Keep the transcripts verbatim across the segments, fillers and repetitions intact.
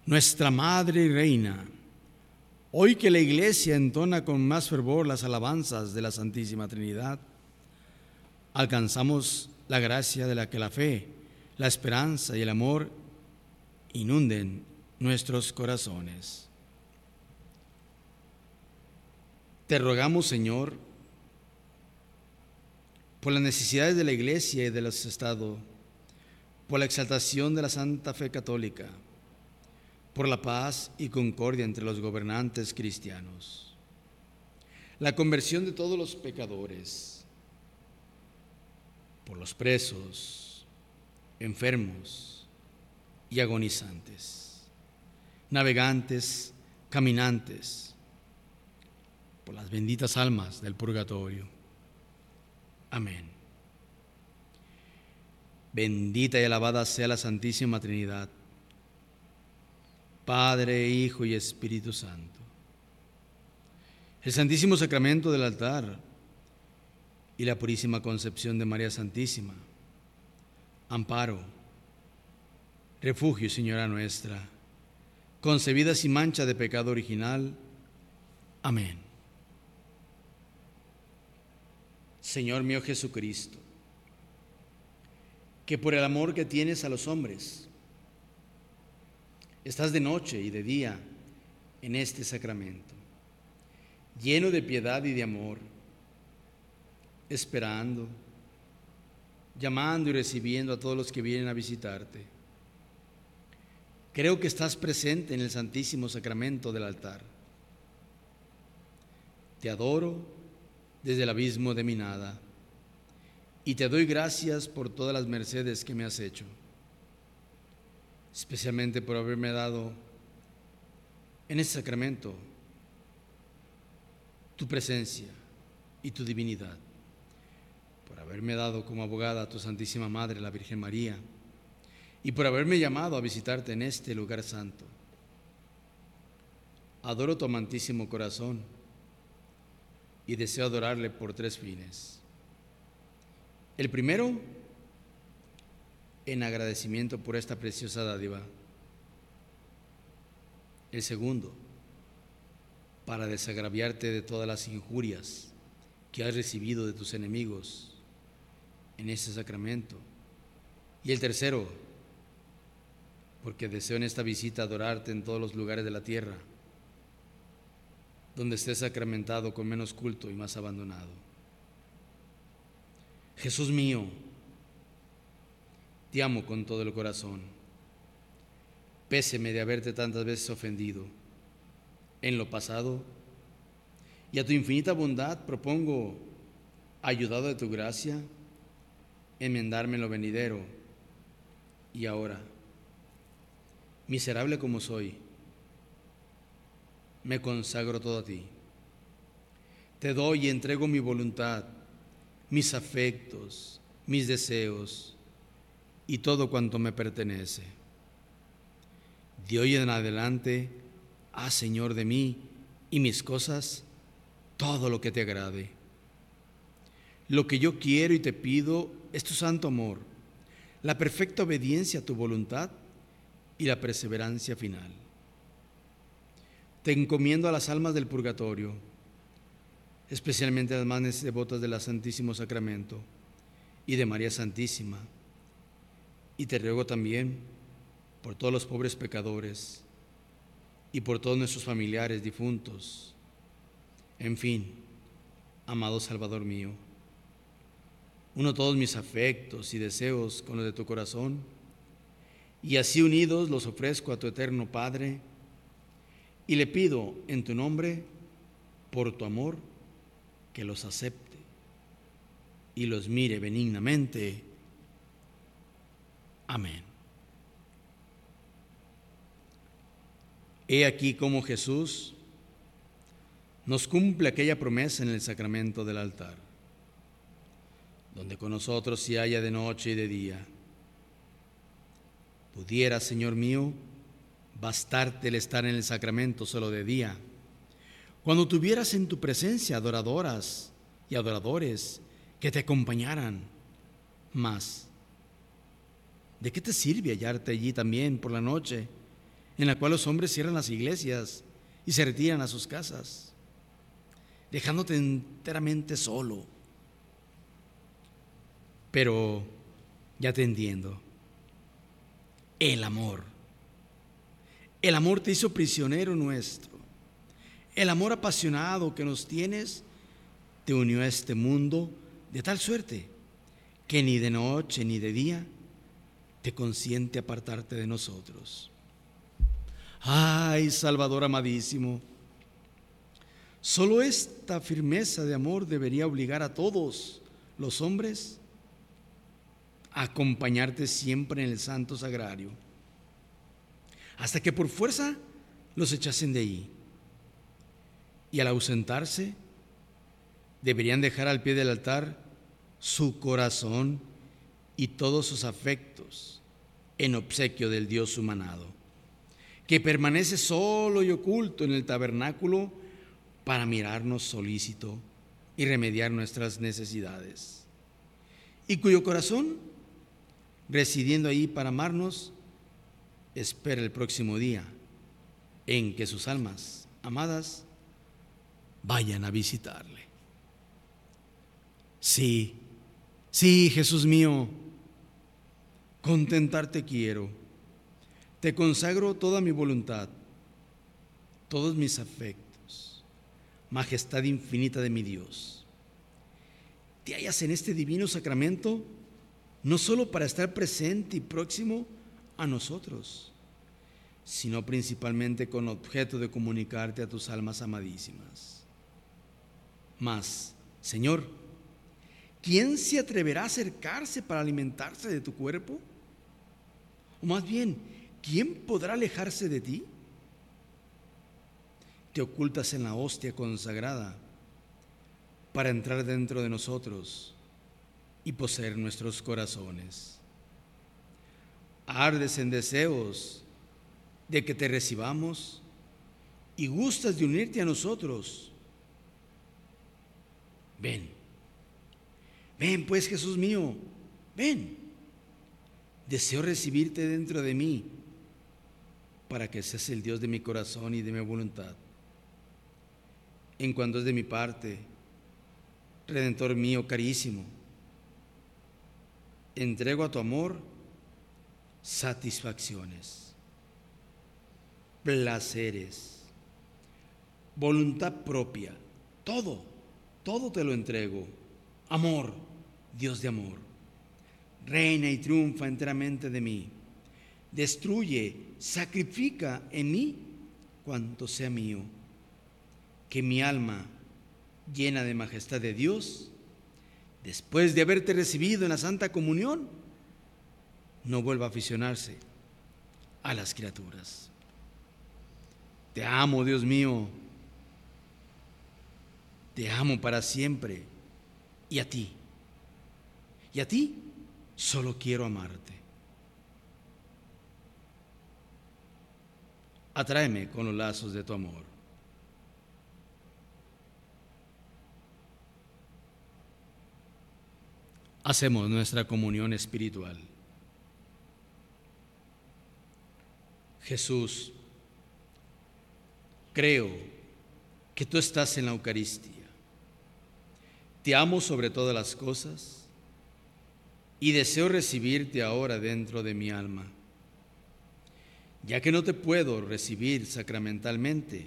nuestra Madre y Reina, hoy que la Iglesia entona con más fervor las alabanzas de la Santísima Trinidad, alcanzamos la gracia de la que la fe, la esperanza y el amor inunden nuestros corazones. Te rogamos, Señor, por las necesidades de la Iglesia y de los Estados, por la exaltación de la Santa Fe Católica, por la paz y concordia entre los gobernantes cristianos, la conversión de todos los pecadores, por los presos, enfermos y agonizantes, navegantes, caminantes, por las benditas almas del purgatorio. Amén. Bendita y alabada sea la Santísima Trinidad, Padre, Hijo y Espíritu Santo. El Santísimo Sacramento del altar y la Purísima Concepción de María Santísima, amparo, refugio, Señora nuestra, concebida sin mancha de pecado original. Amén. Señor mío Jesucristo, que por el amor que tienes a los hombres, estás de noche y de día en este sacramento, lleno de piedad y de amor, esperando, llamando y recibiendo a todos los que vienen a visitarte. Creo que estás presente en el Santísimo Sacramento del altar. Te adoro desde el abismo de mi nada y te doy gracias por todas las mercedes que me has hecho, especialmente por haberme dado en este sacramento tu presencia y tu divinidad, por haberme dado como abogada a tu Santísima Madre, la Virgen María, y por haberme llamado a visitarte en este lugar santo. Adoro tu amantísimo corazón y deseo adorarle por tres fines. El primero, en agradecimiento por esta preciosa dádiva. El segundo, para desagraviarte de todas las injurias que has recibido de tus enemigos en este sacramento. Y el tercero, porque deseo en esta visita adorarte en todos los lugares de la tierra donde estés sacramentado con menos culto y más abandonado. Jesús mío, te amo con todo el corazón. Péseme de haberte tantas veces ofendido en lo pasado, y a tu infinita bondad propongo, ayudado de tu gracia, enmendarme en lo venidero. Y ahora, miserable como soy, me consagro todo a ti. Te doy y entrego mi voluntad, mis afectos, mis deseos y todo cuanto me pertenece. De hoy en adelante, haz, Señor, de mí y mis cosas todo lo que te agrade. Lo que yo quiero y te pido es tu santo amor, la perfecta obediencia a tu voluntad y la perseverancia final. Te encomiendo a las almas del purgatorio, especialmente a las más devotas del Santísimo Sacramento y de María Santísima, y te ruego también por todos los pobres pecadores y por todos nuestros familiares difuntos. En fin, amado Salvador mío, uno todos mis afectos y deseos con los de tu corazón, y así unidos los ofrezco a tu eterno Padre, y le pido en tu nombre, por tu amor, que los acepte y los mire benignamente. Amén. He aquí cómo Jesús nos cumple aquella promesa en el sacramento del altar, donde con nosotros se halla de noche y de día. Pudiera, Señor mío, bastarte el estar en el sacramento solo de día, cuando tuvieras en tu presencia adoradoras y adoradores que te acompañaran. Mas, ¿de qué te sirve hallarte allí también por la noche en la cual los hombres cierran las iglesias y se retiran a sus casas, dejándote enteramente solo. Pero ya te entiendo. El amor. El amor te hizo prisionero nuestro. El amor apasionado que nos tienes te unió a este mundo de tal suerte que ni de noche ni de día te consiente apartarte de nosotros. Ay, Salvador amadísimo, solo esta firmeza de amor debería obligar a todos los hombres a acompañarte siempre en el santo sagrario, hasta que por fuerza los echasen de ahí. Y al ausentarse, deberían dejar al pie del altar su corazón y todos sus afectos en obsequio del Dios humanado, que permanece solo y oculto en el tabernáculo para mirarnos solícito y remediar nuestras necesidades, y cuyo corazón, residiendo ahí para amarnos, espera el próximo día en que sus almas amadas vayan a visitarle. Sí, sí, Jesús mío, contentarte quiero. Te consagro toda mi voluntad, todos mis afectos, majestad infinita de mi Dios. Te hallas en este divino sacramento no solo para estar presente y próximo a nosotros, sino principalmente con objeto de comunicarte a tus almas amadísimas. Mas, Señor, ¿quién se atreverá a acercarse para alimentarse de tu cuerpo? O más bien, ¿quién podrá alejarse de ti? Te ocultas en la hostia consagrada para entrar dentro de nosotros y poseer nuestros corazones. Ardes en deseos de que te recibamos y gustas de unirte a nosotros. Ven, ven pues, Jesús mío, ven. Deseo recibirte dentro de mí para que seas el Dios de mi corazón y de mi voluntad. En cuanto es de mi parte, Redentor mío carísimo, entrego a tu amor satisfacciones, placeres, voluntad propia, todo, todo te lo entrego. Amor, Dios de amor, reina y triunfa enteramente de mí. Destruye, sacrifica en mí cuanto sea mío, que mi alma, llena de majestad de Dios, después de haberte recibido en la Santa Comunión, no vuelva a aficionarse a las criaturas. Te amo, Dios mío, te amo para siempre, y a ti, y a ti solo quiero amarte. Atráeme con los lazos de tu amor. Hacemos nuestra comunión espiritual. Jesús, creo que tú estás en la Eucaristía. Te amo sobre todas las cosas y deseo recibirte ahora dentro de mi alma. Ya que no te puedo recibir sacramentalmente,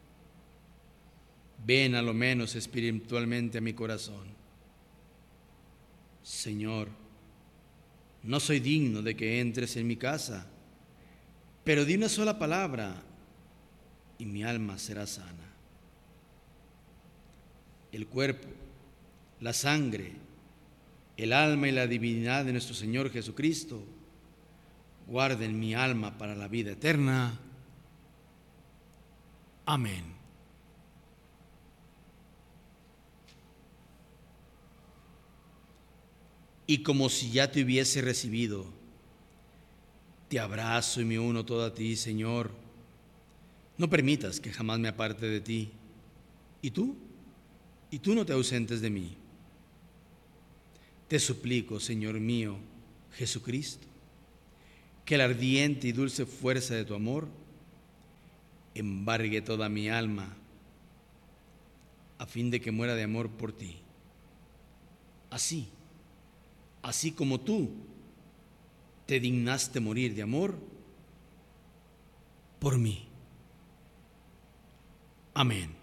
ven a lo menos espiritualmente a mi corazón. Señor, no soy digno de que entres en mi casa, pero di una sola palabra y mi alma será sana. El cuerpo, la sangre, el alma y la divinidad de nuestro Señor Jesucristo guarden mi alma para la vida eterna. Amén. Y como si ya te hubiese recibido, te abrazo y me uno todo a ti, Señor. No permitas que jamás me aparte de ti. ¿Y tú? ¿Y tú no te ausentes de mí? Te suplico, Señor mío, Jesucristo, que la ardiente y dulce fuerza de tu amor embargue toda mi alma, a fin de que muera de amor por ti. Así, así como tú te dignaste morir de amor por mí. Amén.